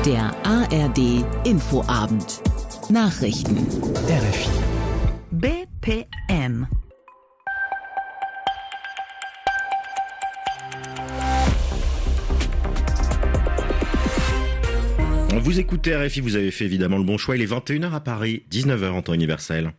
Der ARD Infoabend. Nachrichten. RFI. BPM. Vous écoutez RFI, vous avez fait évidemment le bon choix. Il est 21h à Paris, 19h en temps universel.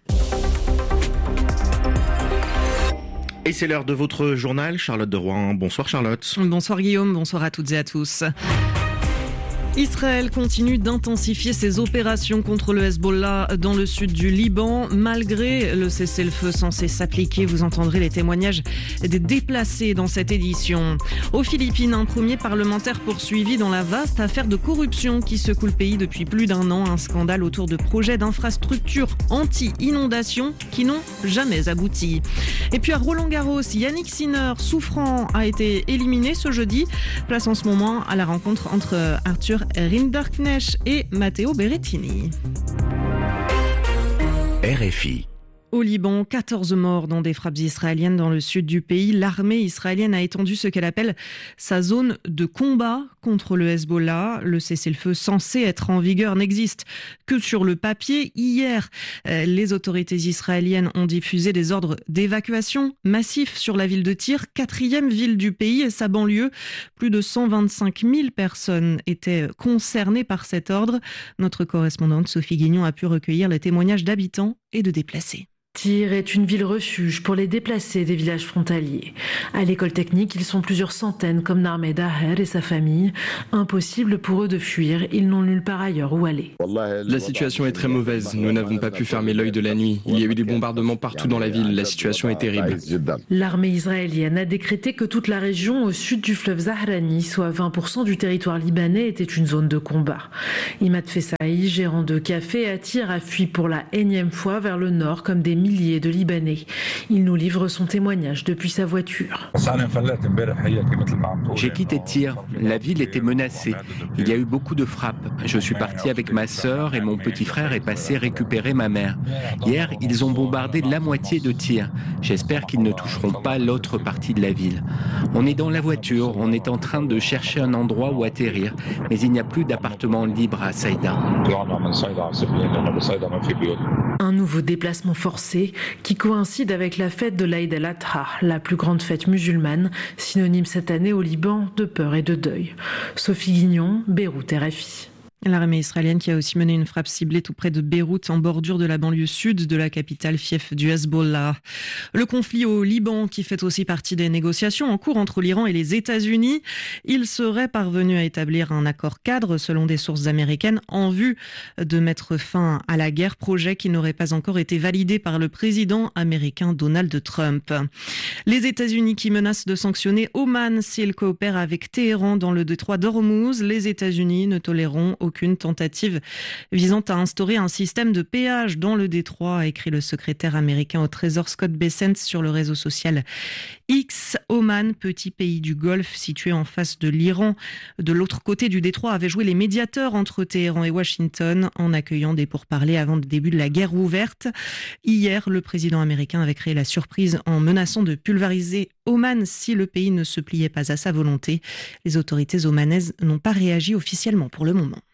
Et c'est l'heure de votre journal, Charlotte de Rouen. Bonsoir Charlotte. Bonsoir Guillaume, bonsoir à toutes et à tous. Israël continue d'intensifier ses opérations contre le Hezbollah dans le sud du Liban. Malgré le cessez-le-feu censé s'appliquer, vous entendrez les témoignages des déplacés dans cette édition. Aux Philippines, un premier parlementaire poursuivi dans la vaste affaire de corruption qui secoue le pays depuis plus d'un an. Un scandale autour de projets d'infrastructures anti-inondation qui n'ont jamais abouti. Et puis à Roland-Garros, Yannick Sinner, souffrant, a été éliminé ce jeudi. Place en ce moment à la rencontre entre Arthur Rinderknecht et Matteo Berrettini. RFI. Au Liban, 14 morts dans des frappes israéliennes dans le sud du pays. L'armée israélienne a étendu ce qu'elle appelle sa zone de combat contre le Hezbollah. Le cessez-le-feu censé être en vigueur n'existe que sur le papier. Hier, les autorités israéliennes ont diffusé des ordres d'évacuation massifs sur la ville de Tyr, 4e ville du pays et sa banlieue. Plus de 125 000 personnes étaient concernées par cet ordre. Notre correspondante Sophie Guignon a pu recueillir les témoignages d'habitants et de déplacés. Tyr est une ville refuge pour les déplacés des villages frontaliers. À l'école technique, ils sont plusieurs centaines comme Narmed Aher et sa famille. Impossible pour eux de fuir, ils n'ont nulle part ailleurs où aller. La situation est très mauvaise, nous n'avons pas pu fermer l'œil de la nuit. Il y a eu des bombardements partout dans la ville, la situation est terrible. L'armée israélienne a décrété que toute la région au sud du fleuve Zahrani, soit 20% du territoire libanais, était une zone de combat. Imad Fessaï, gérant de café à Tyr, a fui pour la énième fois vers le nord comme des milliers de Libanais. Il nous livre son témoignage depuis sa voiture. J'ai quitté Tyr. La ville était menacée. Il y a eu beaucoup de frappes. Je suis parti avec ma sœur et mon petit frère est passé récupérer ma mère. Hier, ils ont bombardé la moitié de Tyr. J'espère qu'ils ne toucheront pas l'autre partie de la ville. On est dans la voiture, on est en train de chercher un endroit où atterrir, mais il n'y a plus d'appartement libre à Saïda. Un nouveau déplacement forcé qui coïncide avec la fête de l'Aïd el-Adha, la plus grande fête musulmane, synonyme cette année au Liban de peur et de deuil. Sophie Guignon, Beyrouth, RFI. L'armée israélienne qui a aussi mené une frappe ciblée tout près de Beyrouth, en bordure de la banlieue sud de la capitale, fief du Hezbollah. Le conflit au Liban qui fait aussi partie des négociations en cours entre l'Iran et les États-Unis. Il serait parvenu à établir un accord cadre selon des sources américaines en vue de mettre fin à la guerre, projet qui n'aurait pas encore été validé par le président américain Donald Trump. Les États-Unis qui menacent de sanctionner Oman s'il coopère avec Téhéran dans le détroit d'Ormuz. Les États-Unis ne toléreront aucune tentative visant à instaurer un système de péage dans le détroit, a écrit le secrétaire américain au Trésor Scott Bessent sur le réseau social X. Oman, petit pays du Golfe situé en face de l'Iran, de l'autre côté du détroit, avait joué les médiateurs entre Téhéran et Washington en accueillant des pourparlers avant le début de la guerre ouverte. Hier, le président américain avait créé la surprise en menaçant de pulvériser Oman si le pays ne se pliait pas à sa volonté. Les autorités omanaises n'ont pas réagi officiellement pour le moment.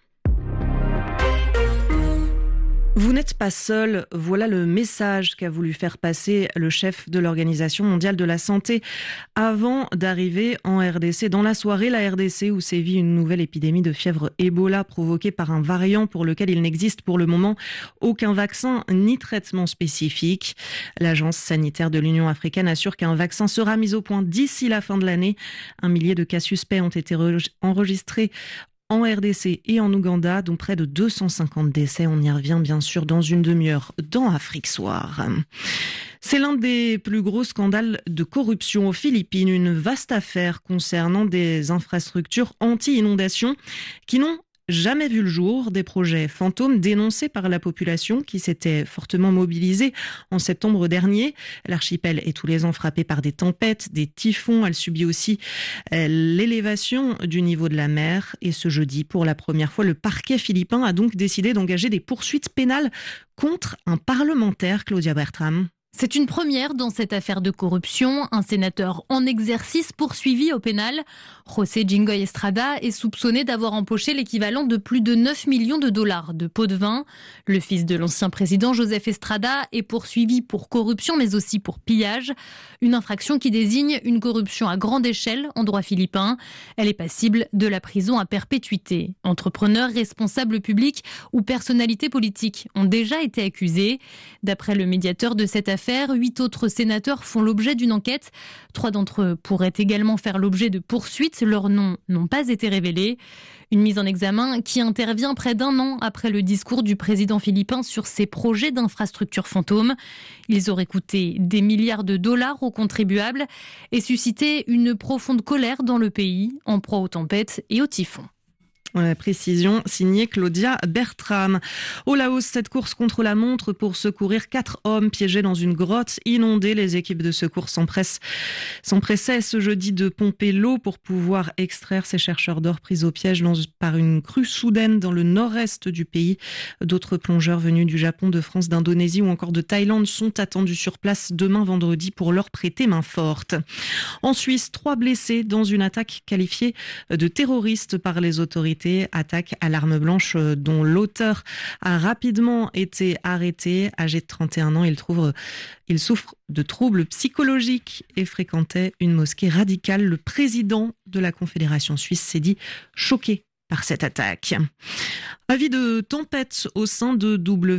Vous n'êtes pas seul, voilà le message qu'a voulu faire passer le chef de l'Organisation mondiale de la santé avant d'arriver en RDC. Dans la soirée, la RDC où sévit une nouvelle épidémie de fièvre Ebola provoquée par un variant pour lequel il n'existe pour le moment aucun vaccin ni traitement spécifique. L'Agence sanitaire de l'Union africaine assure qu'un vaccin sera mis au point d'ici la fin de l'année. 1 millier de cas suspects ont été enregistrés en RDC et en Ouganda, dont près de 250 décès. On y revient bien sûr dans une demi-heure dans Afrique Soir. C'est l'un des plus gros scandales de corruption aux Philippines, une vaste affaire concernant des infrastructures anti-inondation qui n'ont jamais vu le jour, des projets fantômes dénoncés par la population qui s'était fortement mobilisée en septembre dernier. L'archipel est tous les ans frappé par des tempêtes, des typhons. Elle subit aussi l'élévation du niveau de la mer. Et ce jeudi, pour la première fois, le parquet philippin a donc décidé d'engager des poursuites pénales contre un parlementaire, Claudia Bertram. C'est une première dans cette affaire de corruption. Un sénateur en exercice poursuivi au pénal. José Jingoy Estrada est soupçonné d'avoir empoché l'équivalent de plus de 9 millions de dollars de pots de vin. Le fils de l'ancien président Joseph Estrada est poursuivi pour corruption mais aussi pour pillage. Une infraction qui désigne une corruption à grande échelle en droit philippin. Elle est passible de la prison à perpétuité. Entrepreneurs, responsables publics ou personnalités politiques ont déjà été accusés. D'après le médiateur de cette affaire, 8 autres sénateurs font l'objet d'une enquête. 3 d'entre eux pourraient également faire l'objet de poursuites. Leurs noms n'ont pas été révélés. Une mise en examen qui intervient près d'un an après le discours du président philippin sur ses projets d'infrastructures fantômes. Ils auraient coûté des milliards de dollars aux contribuables et suscité une profonde colère dans le pays, en proie aux tempêtes et aux typhons. Précision signée Claudia Bertram. Au Laos, cette course contre la montre pour secourir 4 hommes piégés dans une grotte inondée. Les équipes de secours s'empressaient ce jeudi de pomper l'eau pour pouvoir extraire ces chercheurs d'or pris au piège par une crue soudaine dans le nord-est du pays. D'autres plongeurs venus du Japon, de France, d'Indonésie ou encore de Thaïlande sont attendus sur place demain vendredi pour leur prêter main forte. En Suisse, 3 blessés dans une attaque qualifiée de terroriste par les autorités. Attaque à l'arme blanche dont l'auteur a rapidement été arrêté. Âgé de 31 ans, il souffre de troubles psychologiques et fréquentait une mosquée radicale. Le président de la Confédération suisse s'est dit choqué par cette attaque. Avis de tempête au sein de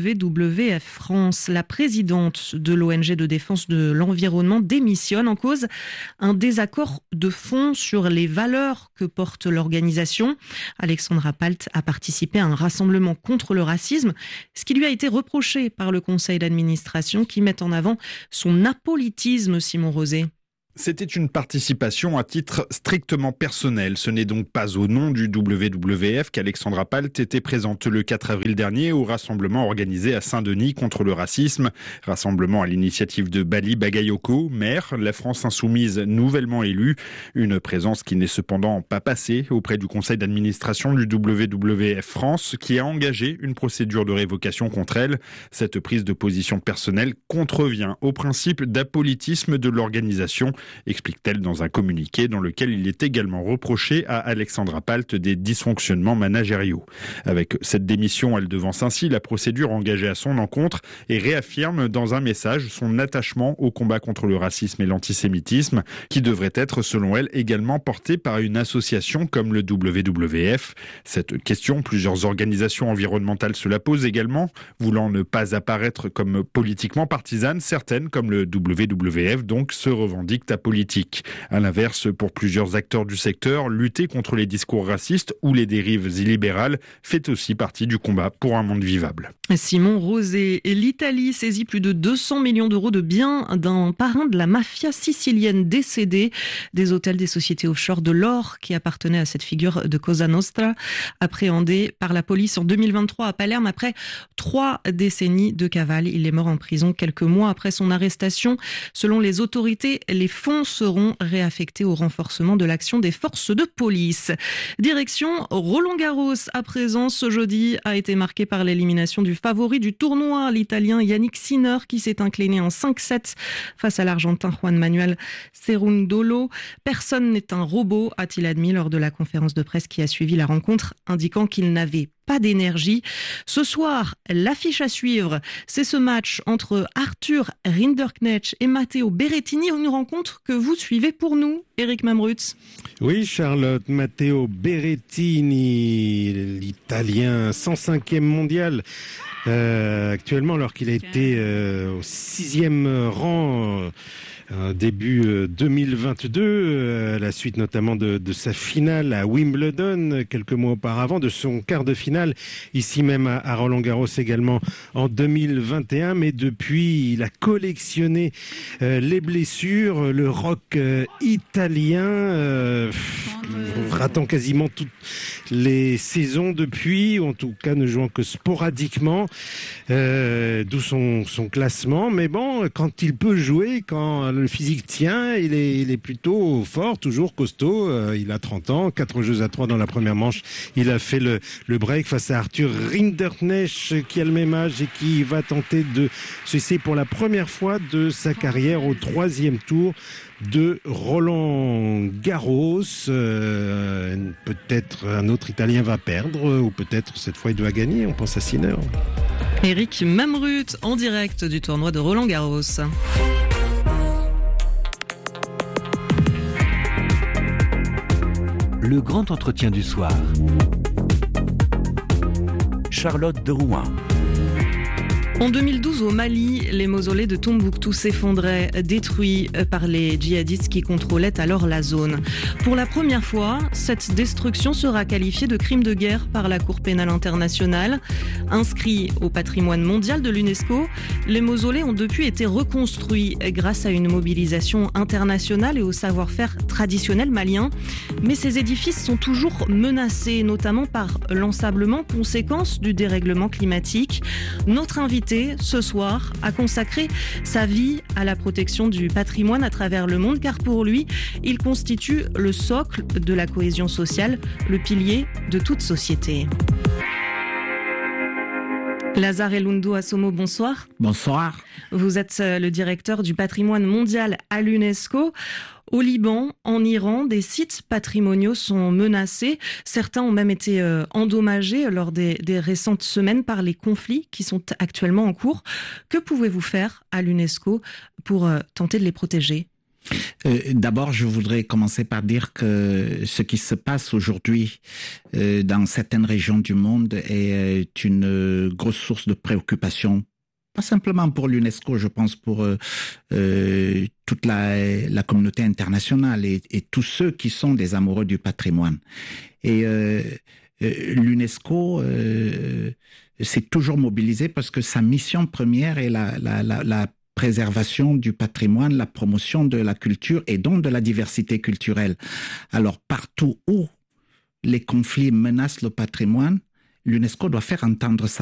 WWF France. La présidente de l'ONG de défense de l'environnement démissionne, en cause un désaccord de fond sur les valeurs que porte l'organisation. Alexandra Palt a participé à un rassemblement contre le racisme, ce qui lui a été reproché par le conseil d'administration qui met en avant son apolitisme, Simon Rosé. C'était une participation à titre strictement personnel. Ce n'est donc pas au nom du WWF qu'Alexandra Palt était présente le 4 avril dernier au rassemblement organisé à Saint-Denis contre le racisme. Rassemblement à l'initiative de Bali Bagayoko, maire, la France insoumise nouvellement élue. Une présence qui n'est cependant pas passée auprès du conseil d'administration du WWF France qui a engagé une procédure de révocation contre elle. Cette prise de position personnelle contrevient au principe d'apolitisme de l'organisation, explique-t-elle dans un communiqué dans lequel il est également reproché à Alexandra Palt des dysfonctionnements managériaux. Avec cette démission, elle devance ainsi la procédure engagée à son encontre et réaffirme dans un message son attachement au combat contre le racisme et l'antisémitisme, qui devrait être, selon elle, également porté par une association comme le WWF. Cette question, plusieurs organisations environnementales se la posent également, voulant ne pas apparaître comme politiquement partisanes. Certaines, comme le WWF, donc, se revendiquent apolitiques. À l'inverse, pour plusieurs acteurs du secteur, lutter contre les discours racistes ou les dérives illibérales fait aussi partie du combat pour un monde vivable. Simon Rosé. L'Italie saisit plus de 200 millions d'euros de biens d'un parrain de la mafia sicilienne décédé. Des hôtels, des sociétés offshore, de l'or qui appartenait à cette figure de Cosa Nostra, appréhendé par la police en 2023 à Palerme après 3 décennies de cavale. Il est mort en prison quelques mois après son arrestation. Selon les autorités, les fonds seront réaffectés au renforcement de l'action des forces de police. Direction Roland-Garros à présent. Ce jeudi a été marqué par l'élimination du favori du tournoi, l'Italien Yannick Sinner, qui s'est incliné en 5-7 face à l'Argentin Juan Manuel Cerundolo. Personne n'est un robot, a-t-il admis lors de la conférence de presse qui a suivi la rencontre, indiquant qu'il n'avait pas d'énergie. Ce soir, l'affiche à suivre, c'est ce match entre Arthur Rinderknecht et Matteo Berrettini, une rencontre que vous suivez pour nous, Eric Mamrutz. Oui, Charlotte, Matteo Berrettini, l'Italien 105e mondial, actuellement, alors qu'il a été au 6e rang début 2022, à la suite notamment de sa finale à Wimbledon quelques mois auparavant, de son quart de finale ici même à Roland-Garros également en 2021, mais depuis il a collectionné les blessures, le rock italien, ratant quasiment toutes les saisons depuis, ou en tout cas ne jouant que sporadiquement, d'où son classement, mais bon, quand il peut jouer, quand le physique tient, il est plutôt fort, toujours costaud. Il a 30 ans, 4-3 dans la première manche. Il a fait le break face à Arthur Rinderknecht qui a le même âge et qui va tenter de se hisser pour la première fois de sa carrière au 3e tour de Roland Garros. Peut-être un autre Italien va perdre, ou peut-être cette fois il doit gagner. On pense à Sinner. Eric Mamrut en direct du tournoi de Roland Garros. Le grand entretien du soir. Charlotte de Rouen. En 2012, au Mali, les mausolées de Tombouctou s'effondraient, détruits par les djihadistes qui contrôlaient alors la zone. Pour la première fois, cette destruction sera qualifiée de crime de guerre par la Cour pénale internationale. Inscrits au patrimoine mondial de l'UNESCO, les mausolées ont depuis été reconstruits grâce à une mobilisation internationale et au savoir-faire traditionnel malien. Mais ces édifices sont toujours menacés, notamment par l'ensablement, conséquence du dérèglement climatique. Notre invité ce soir a consacré sa vie à la protection du patrimoine à travers le monde, car pour lui, il constitue le socle de la cohésion sociale, le pilier de toute société. Lazare Elundu Asomo, bonsoir. Bonsoir. Vous êtes le directeur du patrimoine mondial à l'UNESCO. Au Liban, en Iran, des sites patrimoniaux sont menacés. Certains ont même été endommagés lors des récentes semaines par les conflits qui sont actuellement en cours. Que pouvez-vous faire à l'UNESCO pour tenter de les protéger ? D'abord, je voudrais commencer par dire que ce qui se passe aujourd'hui dans certaines régions du monde est une grosse source de préoccupation. Pas simplement pour l'UNESCO, je pense pour toute la communauté internationale et tous ceux qui sont des amoureux du patrimoine. Et l'UNESCO s'est toujours mobilisé parce que sa mission première est la préservation du patrimoine, la promotion de la culture et donc de la diversité culturelle. Alors partout où les conflits menacent le patrimoine, l'UNESCO doit faire entendre sa